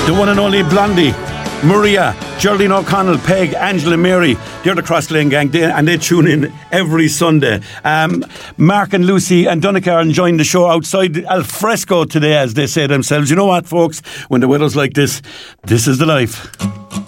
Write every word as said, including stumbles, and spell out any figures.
The one and only Blondie, Maria, Geraldine O'Connell, Peg, Angela, Mary. They're the Cross Lane Gang, they, and they tune in every Sunday. Um, Mark and Lucy and Donncha are enjoying the show outside al fresco today, as they say themselves. You know what, folks? When the weather's like this, this is the life.